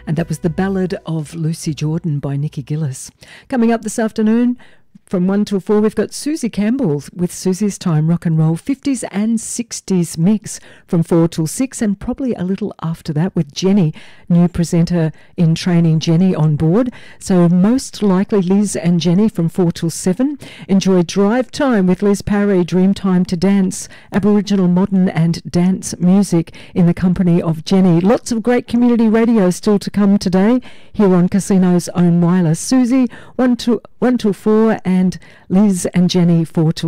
And that was The Ballad of Lucy Jordan by Nikki Gillis. Coming up this afternoon, from 1 till 4, we've got Susie Campbell with Susie's Time Rock and Roll 50s and 60s mix from 4 till 6, and probably a little after that with Jenny, new presenter in training, Jenny on board. So most likely Liz and Jenny from 4 till 7. Enjoy Drive Time with Liz Parry, Dream Time to Dance, Aboriginal modern and dance music in the company of Jenny. Lots of great community radio still to come today here on Casino's Own Wireless. Susie 1 till 4 and Liz and Jenny 4 till